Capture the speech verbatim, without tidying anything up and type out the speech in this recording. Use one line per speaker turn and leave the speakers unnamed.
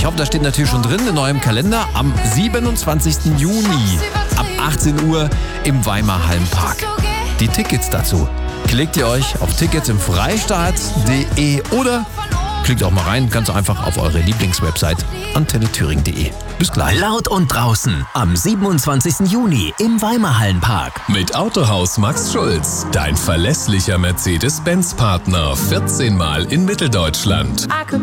Ich hoffe, das steht natürlich schon drin in eurem Kalender am siebenundzwanzigsten Juni ab achtzehn Uhr im Weimar Hallenpark. Die Tickets dazu klickt ihr euch auf tickets im freistaat punkt de oder klickt auch mal rein, ganz einfach auf eure Lieblingswebsite antenne thüringen punkt de. Bis gleich.
Laut und draußen am siebenundzwanzigsten Juni im Weimar Hallenpark.
Mit Autohaus Max Schulz, dein verlässlicher Mercedes-Benz-Partner. vierzehn Mal in Mitteldeutschland.